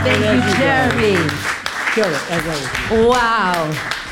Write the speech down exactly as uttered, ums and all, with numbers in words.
Thank you, Jeremy. Kill it, as always. Wow.